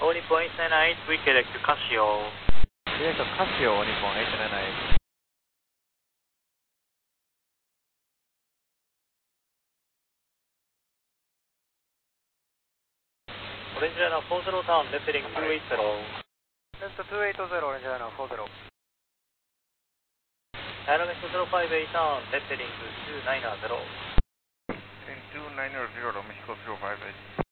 All Nippon 898, we direct to Casio. Direct to Casio, All Nippon 898. Orange Liner 40 turn, Leveling 280. Left 280, Orange Liner 40. Aeromet 058 turn, Leveling 290. 290, Romexico 058.